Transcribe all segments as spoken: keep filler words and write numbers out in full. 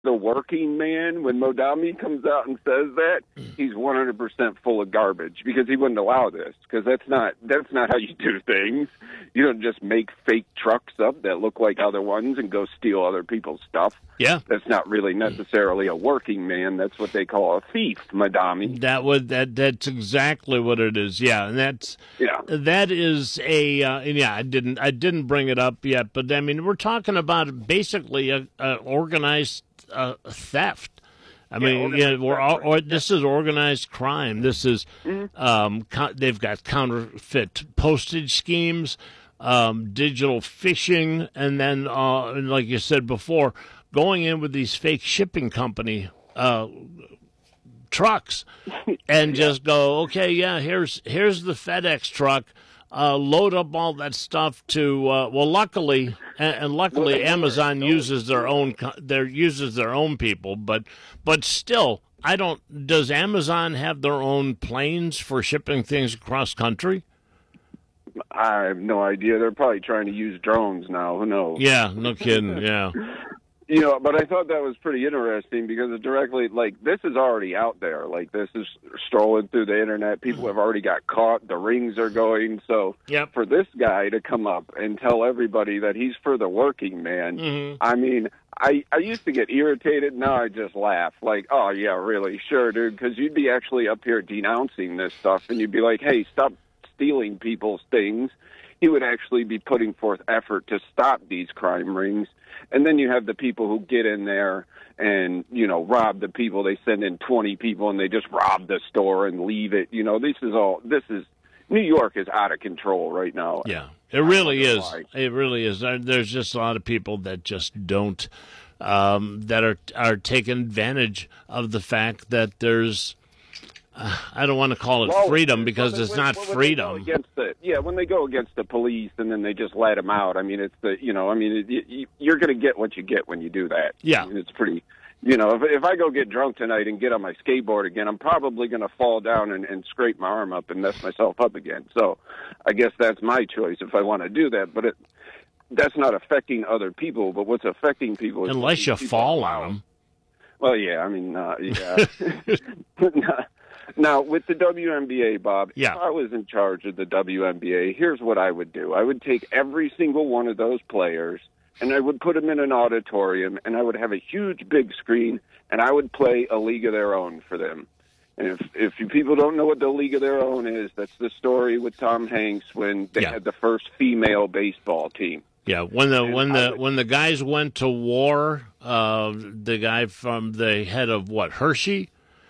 the working man, when Modami comes out and says that, he's one hundred percent full of garbage because he wouldn't allow this because that's not that's not how you do things. You don't just make fake trucks up that look like other ones and go steal other people's stuff. Yeah. That's not really necessarily a working man. That's what they call a thief, Madami. That would that that's exactly what it is. Yeah, and that's yeah. That is a uh, and yeah. I didn't I didn't bring it up yet, but I mean we're talking about basically a, a organized uh, theft. I Yeah, mean, yeah, we're all, or, this yeah. is organized crime. This is Mm-hmm. um, co- they've got counterfeit postage schemes, um, digital phishing, and then uh, like you said before, going in with these fake shipping company uh, trucks and Yeah. just go, okay, yeah, here's here's the FedEx truck. Uh, load up all that stuff to uh, well, luckily and, and luckily Well, Amazon those- uses their own co- their uses their own people, but but still, I don't. Does Amazon have their own planes for shipping things across country? I have no idea. They're probably trying to use drones now. Who knows? Yeah, no kidding. Yeah, You know, but I thought that was pretty interesting because it directly, like, this is already out there. Like, this is strolling through the internet. People have already got caught. The rings are going. So Yep. for this guy to come up and tell everybody that he's for the working man, Mhm. I mean, I, I used to get irritated. Now I just laugh. Like, oh, yeah, really? Sure, dude. Because you'd be actually up here denouncing this stuff, and you'd be like, hey, stop stealing people's things. He would actually be putting forth effort to stop these crime rings. And then you have the people who get in there and, you know, rob the people. They send in twenty people and they just rob the store and leave it. You know, this is all, this is, New York is out of control right now. yeah, it really I don't is. know why. It really is. There- There's just a lot of people that just don't, um, that are are taking advantage of the fact that there's. Uh, I don't want to call it Well, freedom because when- it's when- not when they go freedom. Against the, yeah, when they go against the police and then they just let them out. I mean, it's the, you know, I mean, it, you, you're going to get what you get when you do that. Yeah. I mean, it's pretty, you know, if, if I go get drunk tonight and get on my skateboard again, I'm probably going to fall down and, and scrape my arm up and mess myself up again. So I guess that's my choice if I want to do that. But it, that's not affecting other people. But what's affecting people is Unless you people fall out. on them. Well, yeah, I mean, uh, yeah. Now, with the W N B A, Bob, Yeah. if I was in charge of the W N B A, here's what I would do. I would take every single one of those players, and I would put them in an auditorium, and I would have a huge big screen, and I would play A League of Their Own for them. And if if you people don't know what the League of Their Own is, that's the story with Tom Hanks when they Yeah. had the first female baseball team. Yeah, when the And when I the would- when the guys went to war, uh, the guy from the head of what Hershey,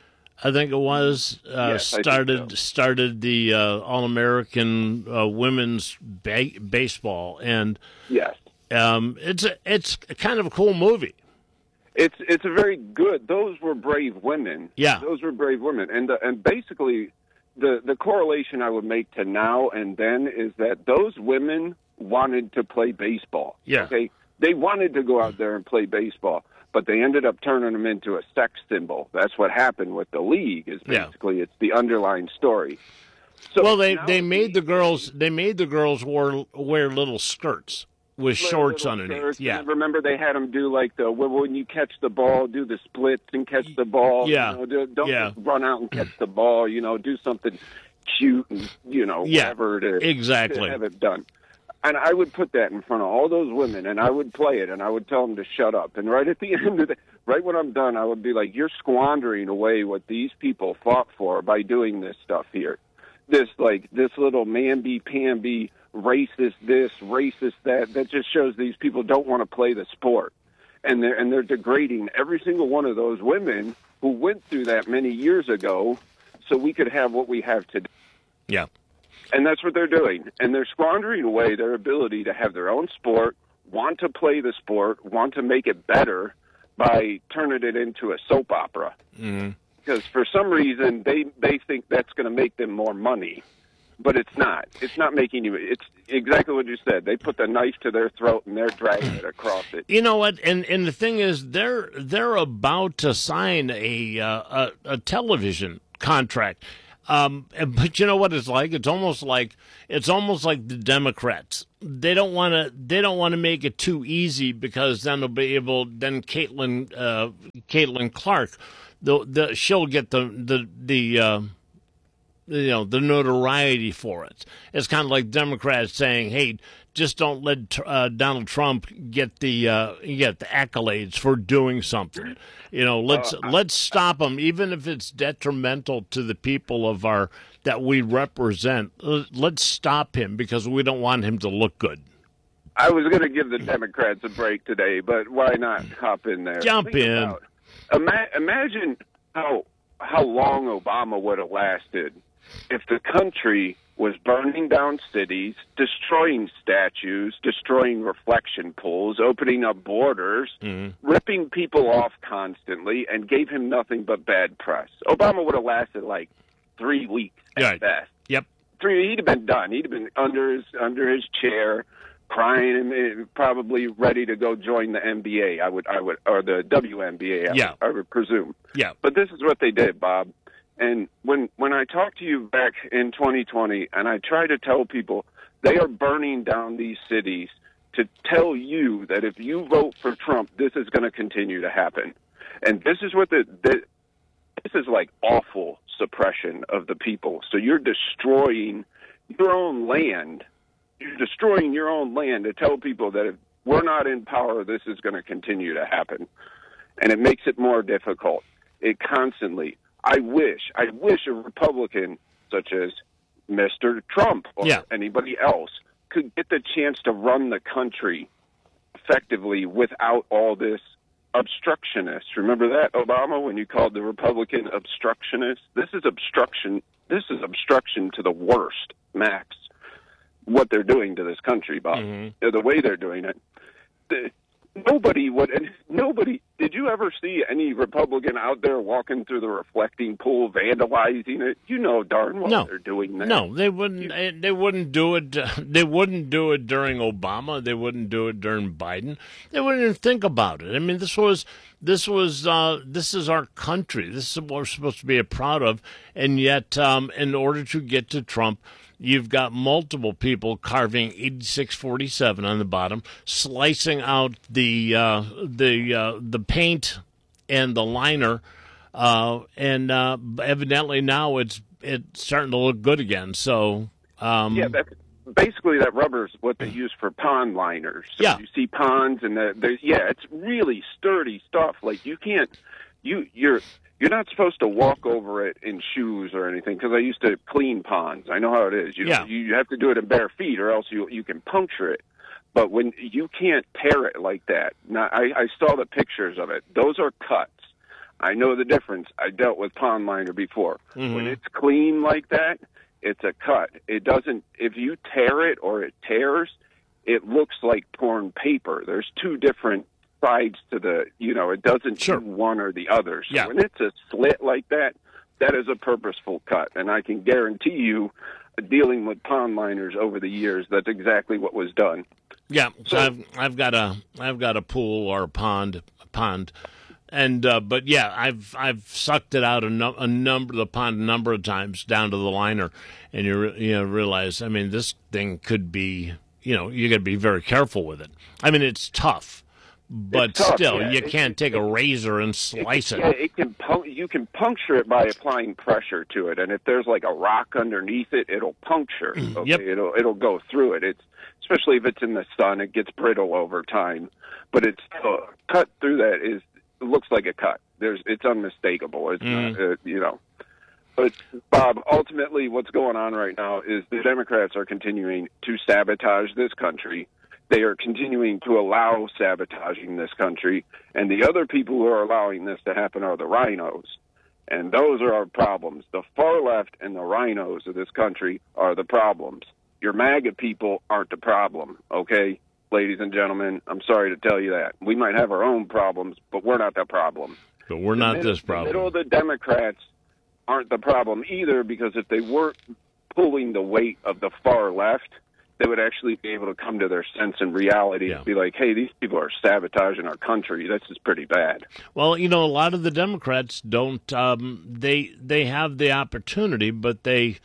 I think it was, uh, Yes, I think started so. started the uh, All American uh, women's ba- baseball, and Yes. um, it's a, it's kind of a cool movie. It's it's a very good. Those were brave women. Yeah. Those were brave women, and the, and basically, the the correlation I would make to now and then is that those women wanted to play baseball. Yeah. Okay. They wanted to go out there and play baseball, but they ended up turning them into a sex symbol. That's what happened with the league. Is Yeah. basically it's the underlying story. So Well, they, now they the made the league- girls they made the girls wear wear little skirts with shorts little underneath. skirts, Yeah, and remember they had them do like the when when you catch the ball, do the splits and catch the ball. Yeah. You know, do- don't Yeah. just run out and catch the ball. You know, do something cute and you know Yeah, whatever to, exactly. to have it done. And I would put that in front of all those women, and I would play it, and I would tell them to shut up. And right at the end of the, right when I'm done, I would be like, "You're squandering away what these people fought for by doing this stuff here. This like this little mamby-pamby, racist this, racist that. That just shows these people don't want to play the sport, and they're and they're degrading every single one of those women who went through that many years ago, so we could have what we have today." yeah. And that's what they're doing. And they're squandering away their ability to have their own sport, want to play the sport, want to make it better by turning it into a soap opera. Mm-hmm. Because for some reason, they, they think that's going to make them more money. But it's not. It's not making you. It's exactly what you said. They put the knife to their throat and they're dragging it across it. You know what? And and the thing is, they're they're about to sign a uh, a, a television contract. Um, and- but you know what it's like? It's almost like it's almost like the Democrats they don't want to they don't want to make it too easy, because then they'll be able then Caitlin uh, Caitlin Clark, the, the she'll get the the the uh, you know the notoriety for it. It's kind of like Democrats saying, "Hey, just don't let uh, Donald Trump get the uh, get the accolades for doing something." You know, let's uh, let's stop him, even if it's detrimental to the people of our that we represent. Let's stop him because we don't want him to look good. I was going to give the Democrats a break today, but why not hop in there? Jump Think in. About, ima- imagine how how long Obama would have lasted if the country was burning down cities, destroying statues, destroying reflection pools, opening up borders, mm-hmm. ripping people off constantly, and gave him nothing but bad press. Obama would have lasted like three weeks at right. best. Yep. Three. He'd have been done. He'd have been under his under his chair, crying and probably ready to go join the N B A. I would, I would, or the W N B A. I, yeah. would, I would presume. Yeah. But this is what they did, Bob. And when when I talked to you back in twenty twenty, and I try to tell people they are burning down these cities to tell you that if you vote for Trump, this is going to continue to happen. And this is what the, the this is like awful suppression of the people. So you're destroying your own land. You're destroying your own land to tell people that if we're not in power, this is going to continue to happen. And it makes it more difficult. It constantly... I wish, I wish a Republican such as Mister Trump or yeah. anybody else could get the chance to run the country effectively without all this obstructionist. Remember that, Obama, when you called the Republican obstructionist? This is obstruction. This is obstruction to the worst, max, what they're doing to this country, Bob. Mm-hmm. The way they're doing it. The, Nobody would. Nobody. Did you ever see any Republican out there walking through the reflecting pool, vandalizing it? You know darn well no. they're doing that. No, they wouldn't. You, they wouldn't do it. They wouldn't do it during Obama. They wouldn't do it during Biden. They wouldn't even think about it. I mean, this was this was uh, this is our country. This is what we're supposed to be proud of. And yet, um, in order to get to Trump, you've got multiple people carving eighty-six forty-seven on the bottom, slicing out the uh, the uh, the paint and the liner, uh, and uh, evidently now it's it's starting to look good again. So um, yeah, that's, basically that rubber is what they use for pond liners. So yeah, you see ponds and the, the yeah, it's really sturdy stuff. Like you can't you you're. You're not supposed to walk over it in shoes or anything, because I used to clean ponds. I know how it is. You yeah. you have to do it in bare feet, or else you you can puncture it. But when you can't tear it like that. Now, I, I saw the pictures of it. Those are cuts. I know the difference. I dealt with pond liner before. Mm-hmm. When it's clean like that, it's a cut. It doesn't. If you tear it or it tears, it looks like torn paper. There's two different sides to the, you know, it doesn't sure. do one or the other. So yeah. when it's a slit like that, that is a purposeful cut. And I can guarantee you, dealing with pond liners over the years, that's exactly what was done. Yeah, so I've I've got a I've got a pool or a pond a pond, and uh, but yeah, I've I've sucked it out a, no, a number the pond a number of times down to the liner, and you re, you know realize I mean this thing could be you know you got to be very careful with it. I mean it's tough. But tough, still, yeah. you it, can't it, take it, a razor and slice it. it. Yeah, it can. You can puncture it by applying pressure to it, and if there's like a rock underneath it, it'll puncture. Okay? Yep. It'll it'll go through it. It's especially if it's in the sun, it gets brittle over time. But it's uh, cut through that is it looks like a cut. There's it's unmistakable. It's mm. not, uh, you know. But Bob, ultimately, what's going on right now is the Democrats are continuing to sabotage this country. They are continuing to allow sabotaging this country, and the other people who are allowing this to happen are the rhinos, and those are our problems. The far left and the rhinos of this country are the problems. Your MAGA people aren't the problem, okay, ladies and gentlemen? I'm sorry to tell you that. We might have our own problems, but we're not the problem. But we're not mid- this problem. The middle of the Democrats aren't the problem either, because if they weren't pulling the weight of the far left, they would actually be able to come to their sense and reality yeah. and be like, hey, these people are sabotaging our country. This is pretty bad. Well, you know, a lot of the Democrats don't, um, they they have the opportunity, but they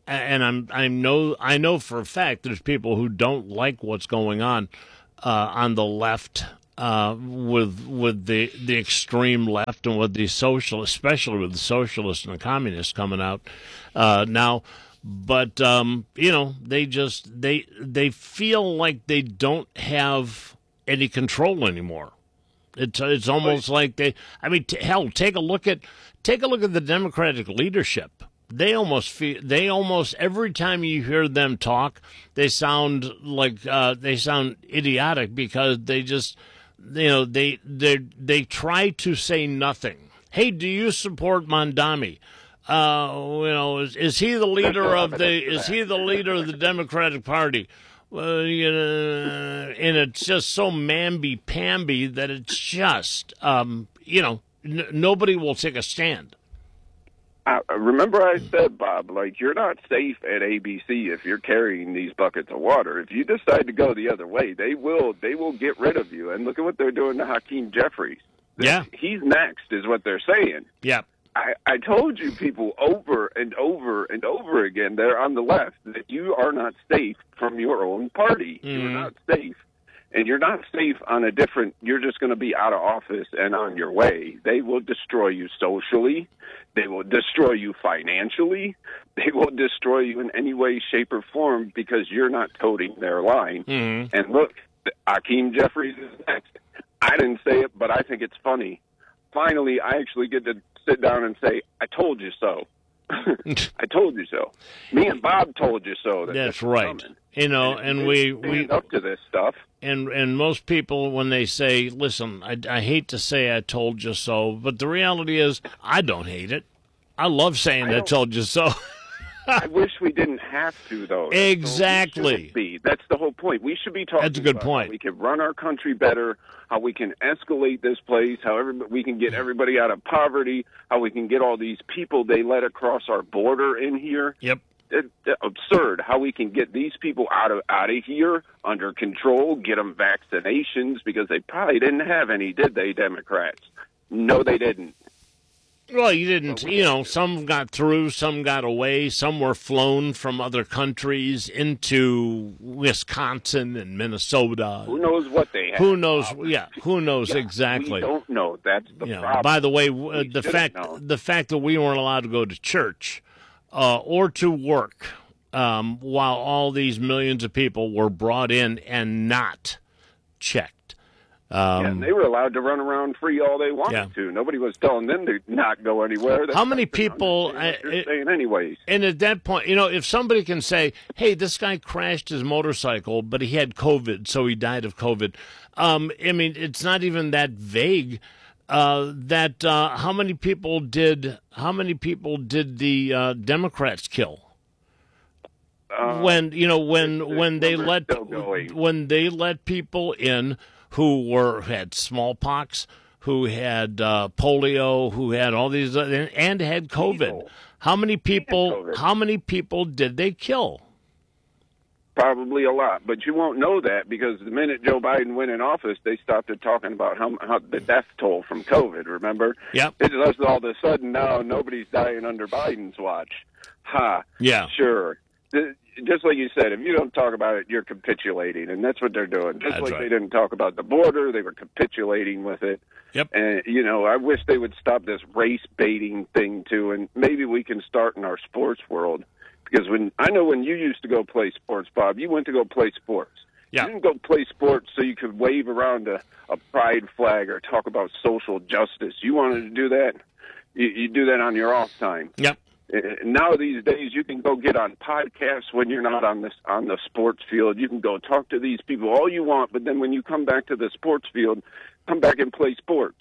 and I'm I know I know for a fact there's people who don't like what's going on uh, on the left uh, with with the the extreme left and with the socialists, especially with the socialists and the communists coming out uh, now. But um, you know, they just they they feel like they don't have any control anymore. It's it's almost like they. I mean, t- hell, take a look at take a look at the Democratic leadership. They almost feel they almost every time you hear them talk, they sound like uh, they sound idiotic because they just you know they they they try to say nothing. Hey, do you support Mondami? Uh, you know, is, is he the leader of the? Is he the leader of the Democratic Party? Well, you know, and it's just so mamby-pamby that it's just, um, you know, n- nobody will take a stand. I, remember I said, Bob, like, you're not safe at A B C if you're carrying these buckets of water. If you decide to go the other way, they will they will get rid of you. And look at what they're doing to Hakeem Jeffries. Yeah. He's next, is what they're saying. Yeah. I, I told you people over and over and over again there on the left that you are not safe from your own party. Mm. You're not safe. And you're not safe on a different, you're just going to be out of office and on your way. They will destroy you socially. They will destroy you financially. They will destroy you in any way, shape, or form because you're not toting their line. Mm. And look, Hakeem Jeffries is next. I didn't say it, but I think it's funny. Finally, I actually get to sit down and say, I told you so. I told you so. Me and Bob told you so. That That's right. Coming. You know, and, and we we up to this stuff. And and most people, when they say, "Listen, I, I hate to say I told you so," but the reality is, I don't hate it. I love saying I, I told you so. I wish we didn't have to, though. Exactly. Be. That's the whole point. We should be talking That's a good about point. How we can run our country better, how we can escalate this place, how everybody, we can get everybody out of poverty, how we can get all these people they let across our border in here. Yep. It, it, absurd how we can get these people out of out of here under control, get them vaccinations, because they probably didn't have any, did they, Democrats? No, they didn't. Well, you didn't, you know, some got through, some got away, some were flown from other countries into Wisconsin and Minnesota. Who knows what they had? Who knows, yeah, who knows yeah, exactly. We don't know. That's the you know, problem. by the way, uh, the fact known. the fact that we weren't allowed to go to church uh, or to work um, while all these millions of people were brought in and not checked. Um, yeah, and they were allowed to run around free all they wanted yeah. to. Nobody was telling them to not go anywhere. That's How many people? I, you're saying anyways. And at that point, you know, if somebody can say, "Hey, this guy crashed his motorcycle, but he had COVID, so he died of COVID." Um, I mean, it's not even that vague. Uh, that uh, how many people did? How many people did the uh, Democrats kill? Uh, when you know when when they let when they let people in who were had smallpox, who had uh, polio, who had all these, uh, and had COVID. How many people? How many people did they kill? Probably a lot, but you won't know that because the minute Joe Biden went in office, they stopped talking about how, how the death toll from COVID. Remember? Yep. It's just all of a sudden now nobody's dying under Biden's watch. Ha. Yeah. Sure. The, just like you said, if you don't talk about it, you're capitulating, and that's what they're doing. Just that's like right. they didn't talk about the border, they were capitulating with it. Yep. And, you know, I wish they would stop this race-baiting thing, too, and maybe we can start in our sports world. Because when I know when you used to go play sports, Bob, you went to go play sports. Yeah. You didn't go play sports so you could wave around a, a pride flag or talk about social justice. You wanted to do that, you, you do that on your off time. Yep. Now these days you can go get on podcasts when you're not on this on the sports field. You can go talk to these people all you want, but then when you come back to the sports field, come back and play sports.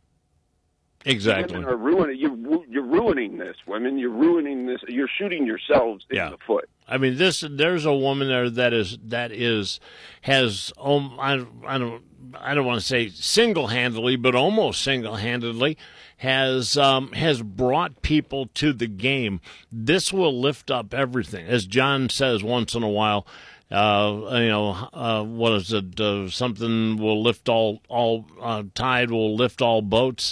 Exactly. Women are ruining you. You're ruining this, women. You're ruining this. You're shooting yourselves in yeah. the foot. I mean, this. There's a woman there that is that is has. Um, I I don't I don't want to say single-handedly, but almost single-handedly has um, has brought people to the game. This will lift up everything, as John says once in a while. Uh, you know, uh, what is it? Uh, something will lift all all uh, tide will lift all boats.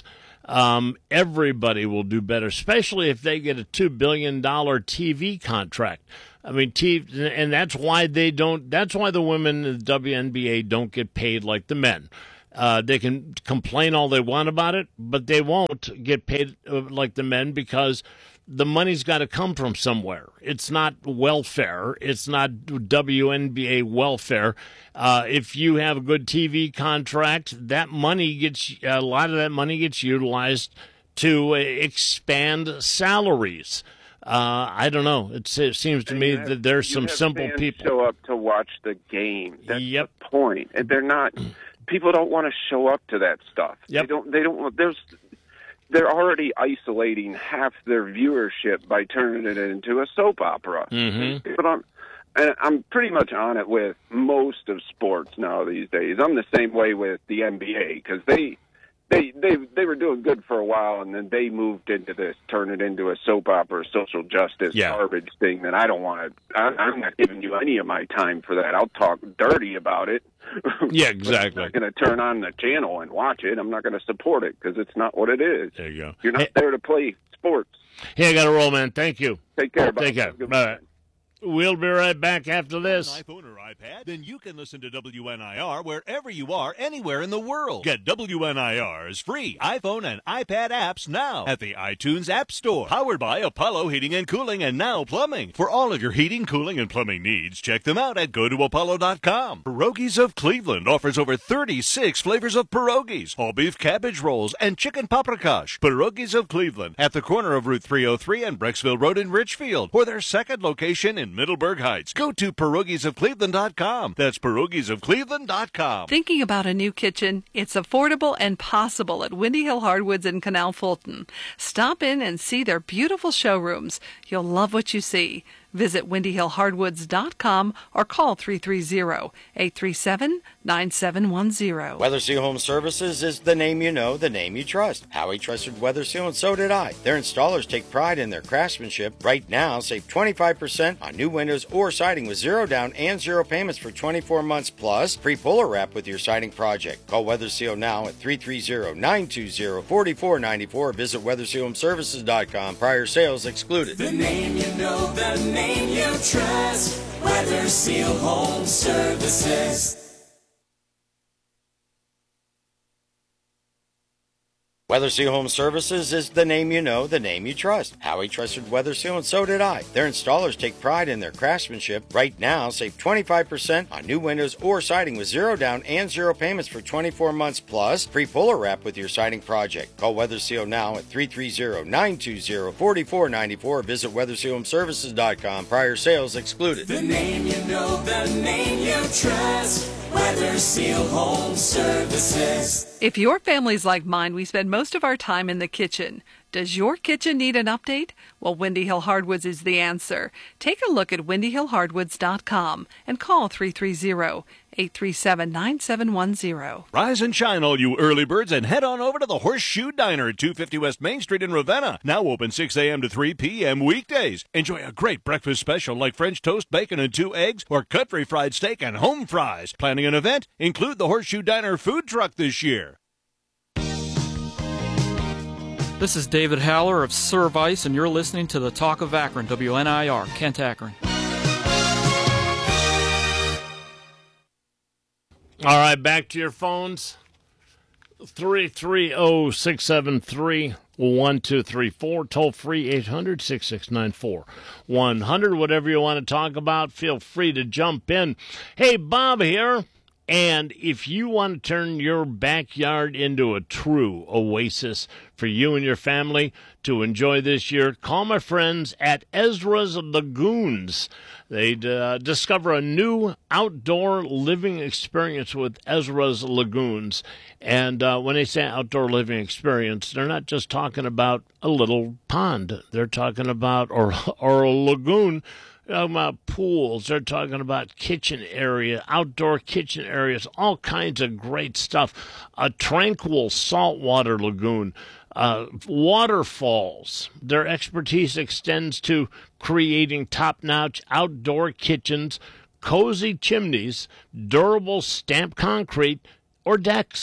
um, everybody will do better, especially if they get a two billion dollars T V contract. I mean, T V, and that's why they don't, that's why the women in the W N B A don't get paid like the men. Uh, they can complain all they want about it, but they won't get paid like the men because the money's got to come from somewhere. It's not welfare. It's not W N B A welfare. Uh, if you have a good T V contract, that money gets, a lot of that money gets utilized to expand salaries. Uh, I don't know. It's, it seems to me have, that there's some simple people show up to watch the game. That's yep. the point. And they're not. People don't want to show up to that stuff. Yep. They don't. They don't. There's. They're already isolating half their viewership by turning it into a soap opera. Mm-hmm. But I'm, and I'm pretty much on it with most of sports now these days. I'm the same way with the N B A because they. They they they were doing good for a while, and then they moved into this, turn it into a soap opera, social justice yeah. garbage thing that I don't want to. I'm not giving you any of my time for that. I'll talk dirty about it. Yeah, exactly. I'm not going to turn on the channel and watch it. I'm not going to support it because it's not what it is. There you go. You're not hey, there to play sports. Hey, I got to roll, man. Thank you. Take care. Take care. Bye. We'll be right back after this. An iPhone or iPad? Then you can listen to W N I R wherever you are, anywhere in the world. Get W N I R's free iPhone and iPad apps now at the iTunes App Store. Powered by Apollo Heating and Cooling and Now Plumbing. For all of your heating, cooling, and plumbing needs, check them out at go to apollo dot com. Pierogies of Cleveland offers over thirty-six flavors of pierogies, all beef cabbage rolls, and chicken paprikash. Pierogies of Cleveland at the corner of Route three oh three and Brecksville Road in Richfield, or their second location in Middleburg Heights. Go to pierogies of cleveland dot com. That's pierogies of cleveland dot com. Thinking about a new kitchen? It's affordable and possible at Windy Hill Hardwoods in Canal Fulton. Stop in and see their beautiful showrooms. You'll love what you see. Visit windy hill hardwoods dot com or call three three zero, eight three seven, nine seven one zero. Weatherseal Home Services is the name you know, the name you trust. Howie trusted Weatherseal, and so did I. Their installers take pride in their craftsmanship. Right now, save twenty-five percent on new windows or siding with zero down and zero payments for twenty-four months, plus free puller wrap with your siding project. Call Weatherseal now at three three zero, nine two zero, four four nine four. Visit weatherseal home services dot com. Prior sales excluded. The name you know, the name you trust. Weatherseal Home Services. Weatherseal Home Services is the name you know, the name you trust. Howie trusted Weatherseal, and so did I. Their installers take pride in their craftsmanship. Right now, save twenty-five percent on new windows or siding with zero down and zero payments for twenty-four months, plus free puller wrap with your siding project. Call Weatherseal now at three three zero, nine two zero, four four nine four. Visit weatherseal home services dot com. Prior sales excluded. The name you know, the name you trust. Weatherseal Home Services. If your family's like mine, we spend most of our time in the kitchen. Does your kitchen need an update? Well, Windy Hill Hardwoods is the answer. Take a look at windy hill hardwoods dot com and call three three zero, eight three seven, nine seven one zero. Rise and shine, all you early birds, and head on over to the Horseshoe Diner at two fifty West Main Street in Ravenna. Now open six a.m. to three p.m. weekdays. Enjoy a great breakfast special like French toast, bacon, and two eggs, or country fried steak and home fries. Planning an event? Include the Horseshoe Diner food truck this year. This is David Haller of Service, and you're listening to the Talk of Akron, W N I R, Kent, Akron. All right, back to your phones. three three zero, six seven three, one two three four. Toll free eight hundred, six six nine four, one hundred. Whatever you want to talk about, feel free to jump in. Hey, Bob here. And if you want to turn your backyard into a true oasis for you and your family to enjoy this year, call my friends at Ezra's Lagoons. They'd uh, discover a new outdoor living experience with Ezra's Lagoons. And uh, when they say outdoor living experience, they're not just talking about a little pond. They're talking about, or or a lagoon. They're talking about pools. They're talking about kitchen area, outdoor kitchen areas, all kinds of great stuff. A tranquil saltwater lagoon, uh, waterfalls. Their expertise extends to creating top-notch outdoor kitchens, cozy chimneys, durable stamped concrete, or decks.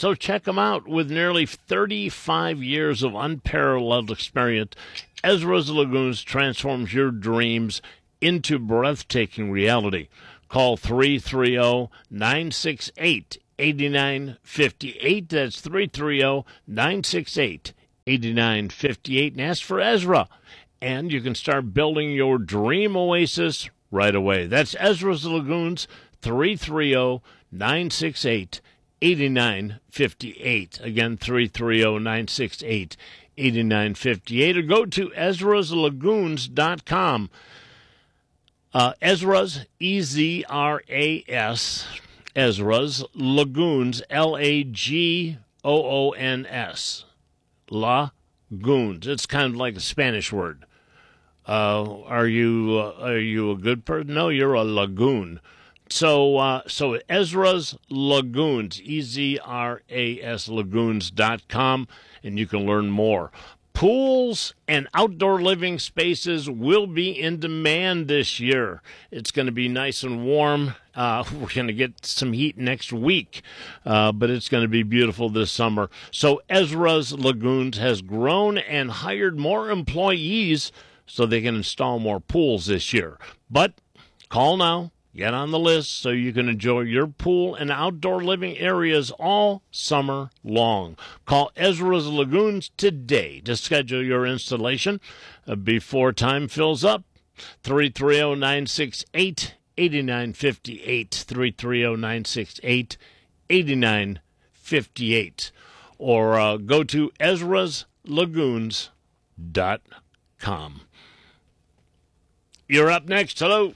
So check them out. With nearly thirty-five years of unparalleled experience, Ezra's Lagoons transforms your dreams into breathtaking reality. Call three three zero, nine six eight, eight nine five eight. That's three three zero, nine six eight, eight nine five eight. And ask for Ezra. And you can start building your dream oasis right away. That's Ezra's Lagoons, three three zero, nine six eight, eight nine five eight. Again, three three zero, nine six eight, eight nine five eight. Or go to ezras lagoons dot com. Uh, Ezra's, E Z R A S, Ezra's Lagoons, L A G O O N S, Lagoons. It's kind of like a Spanish word. Uh, are you uh, are you a good person? No, you're a lagoon. So uh, so Ezra's Lagoons, E Z R A S lagoons dot com, and you can learn more. Pools and outdoor living spaces will be in demand this year. It's going to be nice and warm. Uh, we're going to get some heat next week, uh, but it's going to be beautiful this summer. So Ezra's Lagoons has grown and hired more employees so they can install more pools this year. But call now. Get on the list so you can enjoy your pool and outdoor living areas all summer long. Call Ezra's Lagoons today to schedule your installation uh, before time fills up. three three zero, nine six eight, eight nine five eight. three three zero, nine six eight, eight nine five eight. Or uh, go to ezras lagoons dot com. You're up next. Hello.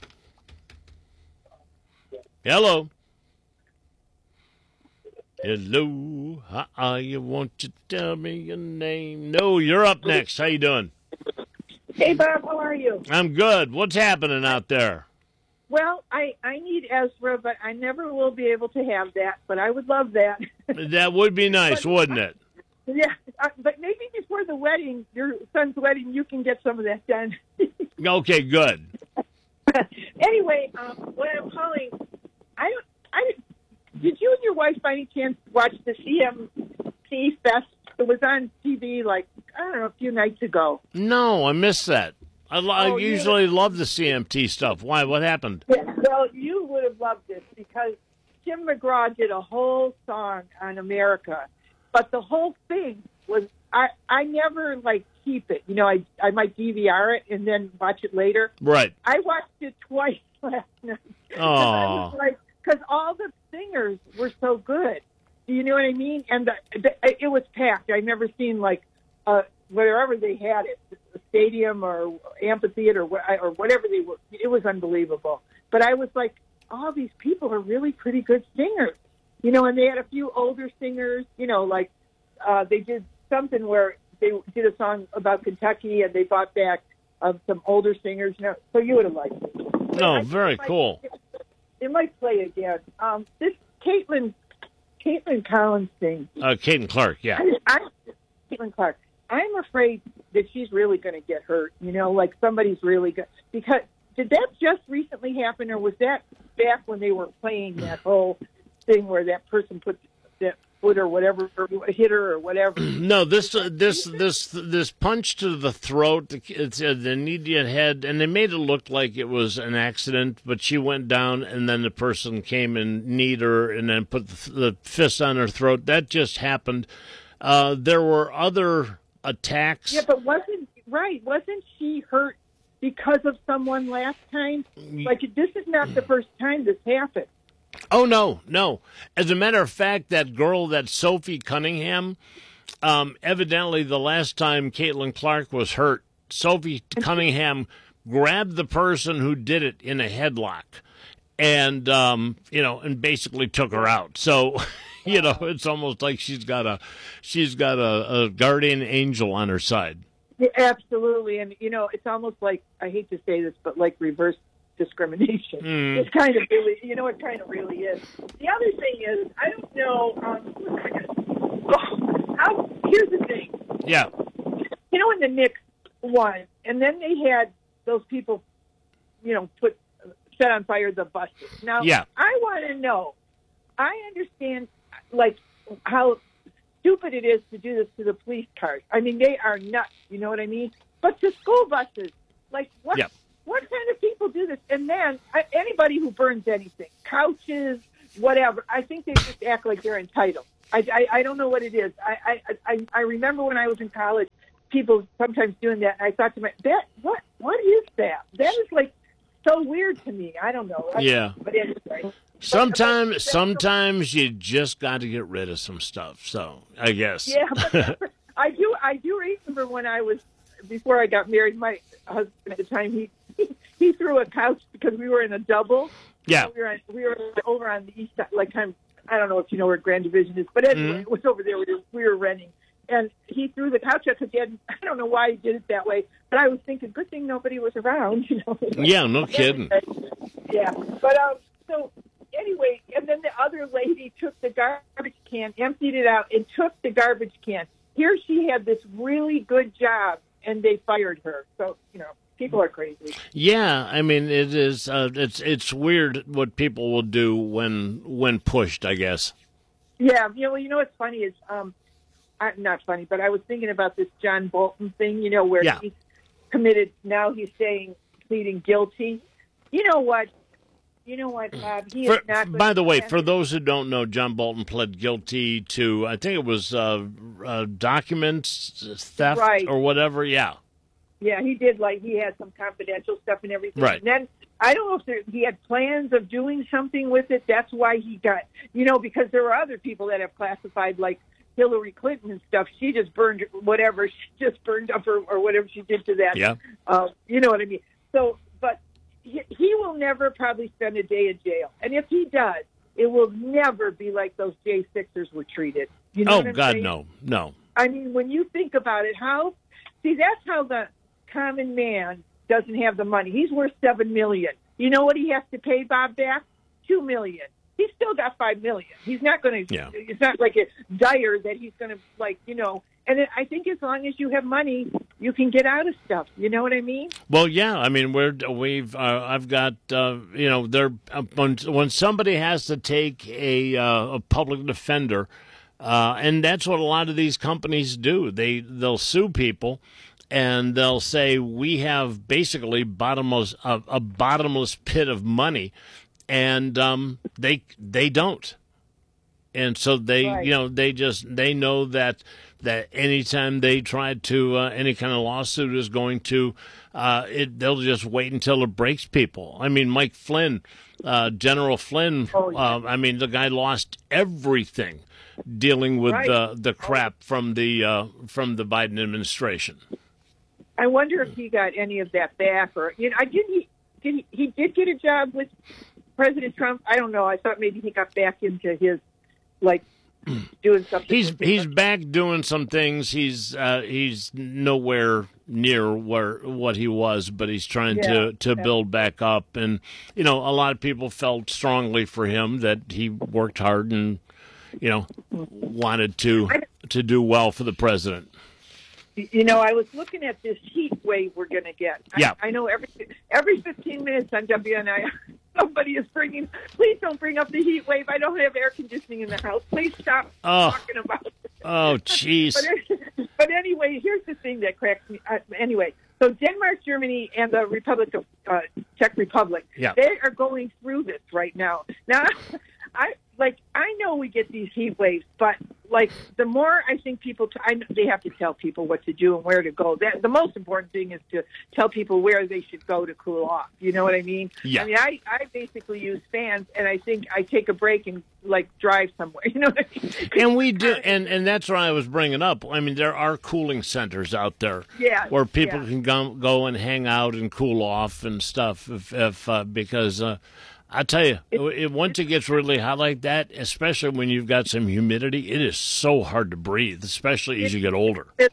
Hello. Hello. How are you? Won't you tell me your name? No, you're up next. How you doing? Hey, Bob. How are you? I'm good. What's happening out there? Well, I, I need Ezra, but I never will be able to have that. But I would love that. That would be nice, but, wouldn't it? Yeah, uh, but maybe before the wedding, your son's wedding, you can get some of that done. Okay, good. Anyway, um, what I'm calling, I don't, I did you and your wife by any chance watch the C M T Fest? It was on T V like, I don't know, a few nights ago. No, I missed that. I, lo- Oh, I yeah. usually love the C M T stuff. Why? What happened? Yeah, well, you would have loved this because Tim McGraw did a whole song on America, but the whole thing was I I never like keep it. You know, I I might D V R it and then watch it later. Right. I watched it twice last night. Oh. Like, because all the singers were so good. Do you know what I mean? And the, the, it was packed. I've never seen like uh, wherever they had it, a stadium or amphitheater or whatever they were. It was unbelievable. But I was like, all these people are really pretty good singers. You know, and they had a few older singers, you know, like uh, they did something where they did a song about Kentucky and they brought back uh, some older singers. You know, so you would have liked it. No, I very might- cool. It might play again. Um, this Caitlin, Caitlin Collins thing. Uh, Caden Clark, yeah. I, I, Caitlin Clark. I'm afraid that she's really going to get hurt. You know, like somebody's really good. Because did that just recently happen, or was that back when they were playing that whole thing where that person put that foot or whatever, or hit her or whatever? No, this uh, this this this punch to the throat, it's uh, the immediate head, and they made it look like it was an accident. But she went down, and then the person came and kneed her, and then put the, the fist on her throat. That just happened. Uh, there were other attacks. Yeah, but wasn't right? Wasn't she hurt because of someone last time? Like this is not the first time this happened. Oh, no, no. As a matter of fact, that girl, that Sophie Cunningham, um, evidently the last time Caitlin Clark was hurt, Sophie Cunningham grabbed the person who did it in a headlock and, um, you know, and basically took her out. So, you know, it's almost like she's got a she's got a, a guardian angel on her side. Yeah, absolutely. And, you know, it's almost like, I hate to say this, but like reverse discrimination. Mm. It's kind of really, you know, it kind of really is. The other thing is, I don't know, um, oh, how, here's the thing. Yeah. You know, when the Knicks won, and then they had those people, you know, put, set on fire the buses. Now, Yeah. I want to know, I understand, like, how stupid it is to do this to the police cars. I mean, they are nuts. You know what I mean? But to school buses, like what? Yep. What kind of people do this? And then I, anybody who burns anything, couches, whatever, I think they just act like they're entitled. I, I, I don't know what it is. I, I, I, I remember when I was in college, people sometimes doing that, and I thought to myself, that, what, what is that? That is like so weird to me. I don't know. I, Yeah. But anyway. Sometimes, But- sometimes you just got to get rid of some stuff. So I guess. Yeah, but I do. I do remember when I was before I got married. My husband at the time he he, he threw a couch because we were in a double. Yeah. We were on, we were over on the east side, like kind of, I don't know if you know where Grand Division is, but anyway, Mm-hmm. it was over there. We were, we were renting, and he threw the couch out because he had. I don't know why he did it that way, but I was thinking, good thing nobody was around. You know. Yeah, no kidding. Yeah, but um, so. Anyway, and then the other lady took the garbage can, emptied it out, and took the garbage can. Here she had this really good job, and they fired her. So, you know, people are crazy. Yeah, I mean it is. Uh, it's it's weird what people will do when when pushed, I guess. Yeah, you know, you know what's funny is, um, I, not funny, but I was thinking about this John Bolton thing. You know, where Yeah. he committed. Now he's saying pleading guilty. You know what? You know what, Bob? He For, is not. by the way, going to- for those who don't know, John Bolton pled guilty to, I think it was uh, uh, documents theft Right. or whatever. Yeah. Yeah, he did. Like he had some confidential stuff and everything. Right. And then I don't know if there, he had plans of doing something with it. That's why he got, you know, because there were other people that have classified like Hillary Clinton and stuff. She just burned whatever. She just burned up or, or whatever she did to that. Yeah. Uh, you know what I mean? So, but he, he will never probably spend a day in jail. And if he does, it will never be like those J sixers were treated. You know Oh, what I'm God, saying? no, no. I mean, when you think about it, how, see, that's how the common man doesn't have the money. He's worth seven million. You know what he has to pay Bob back? Two million. He's still got five million. He's not going to. Yeah. It's not like a dire that he's going to like you know. And it, I think as long as you have money, you can get out of stuff. You know what I mean? Well, yeah. I mean, we're we've uh, I've got uh, you know there uh, when when somebody has to take a uh, a public defender, uh, and that's what a lot of these companies do. They they'll sue people. And they'll say, we have basically bottomless a, a bottomless pit of money, and um, they they don't. And so they, Right. you know, they just they know that that anytime they try to uh, any kind of lawsuit is going to, uh, it they'll just wait until it breaks people. I mean, Mike Flynn, uh, General Flynn. Oh, yeah. uh, I mean, the guy lost everything dealing with Right. the the crap from the uh, from the Biden administration. I wonder if he got any of that back, or you know, I did he did he, he did get a job with President Trump. I don't know. I thought maybe he got back into his like doing something. He's with he's different- back doing some things. He's uh, he's nowhere near where what he was, but he's trying Yeah, to, to yeah. build back up. And you know, a lot of people felt strongly for him that he worked hard and you know wanted to to do well for the president. You know, I was looking at this heat wave we're going to get. I, Yeah. I know every every fifteen minutes on W N I, somebody is bringing, please don't bring up the heat wave. I don't have air conditioning in the house. Please stop Oh. talking about it. Oh, jeez. But, but anyway, here's the thing that cracks me. Uh, anyway, so Denmark, Germany, and the Republic of uh, Czech Republic, Yeah. they are going through this right now. Now, I like I know we get these heat waves, but like the more I think people, t- I know they have to tell people what to do and where to go. That the most important thing is to tell people where they should go to cool off. You know what I mean? Yeah. I mean, I, I basically use fans, and I think I take a break and like drive somewhere. You know what I mean? And we do, and, and that's what I was bringing up. I mean, there are cooling centers out there Yeah, where people yeah. can go, go and hang out and cool off and stuff. If, if uh, because uh, I tell you, it, it, once it gets really hot like that, especially when you've got some humidity, it is so hard to breathe, especially as you get older. It,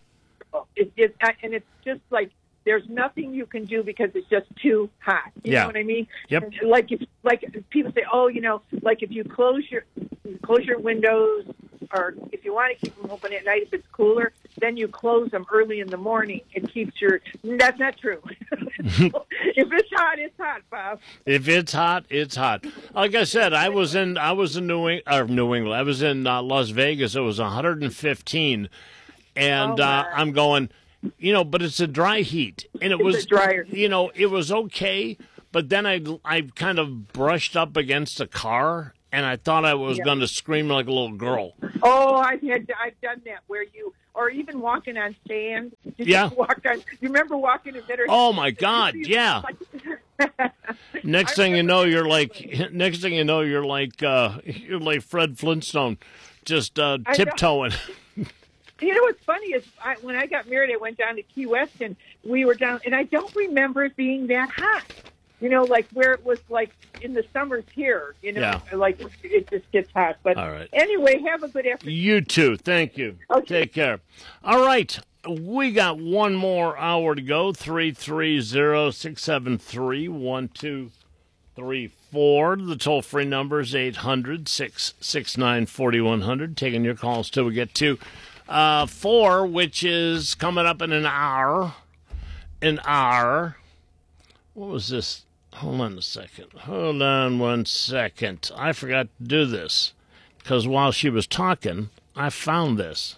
it, and it's just like there's nothing you can do because it's just too hot. You Yeah. know what I mean? Yep. Like if like people say, oh, you know, like if you close your close your windows, or if you want to keep them open at night if it's cooler, then you close them early in the morning. It keeps your. That's not true. If it's hot, it's hot, Bob. If it's hot, it's hot. Like I said, I was in I was in New England, or New England. I was in uh, Las Vegas. It was one hundred fifteen, and Oh, uh, my. I'm going, you know, but it's a dry heat, and it It's was a drier. You know, it was okay, but then I I kind of brushed up against a car, and I thought I was Yeah. going to scream like a little girl. Oh, I've had I've done that where you or even walking on sand. You Yeah. just walked on. You remember walking in Bitter? Oh my God, yeah. Next thing you know, you're like. Next thing you know, you're like. Uh, you're like Fred Flintstone, just uh, I know. tiptoeing. You know what's funny is I, when I got married, I went down to Key West and we were down, and I don't remember it being that hot. You know, like where it was like in the summers here. You know, Yeah. like it just gets hot. But All right. anyway, have a good afternoon. You too. Thank you. Okay. Take care. All right. We got one more hour to go. three three zero, six seven three, one two three four. The toll-free number is eight hundred, six six nine, four one zero zero. Taking your calls till we get to uh, four, which is coming up in an hour. An hour. What was this? Hold on a second. Hold on one second. I forgot to do this because while she was talking, I found this.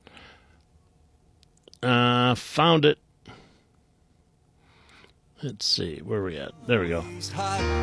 Uh, found it. Let's see. Where are we at? There we go.